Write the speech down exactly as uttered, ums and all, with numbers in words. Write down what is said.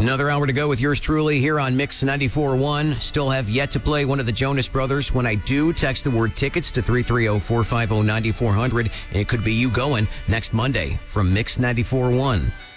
Another hour to go with yours truly here on Mix ninety-four point one. Still have yet to play one of the Jonas Brothers. When I do, text the word tickets to three three zero, four five zero, nine four zero zero. And it could be you going next Monday from Mix ninety-four point one.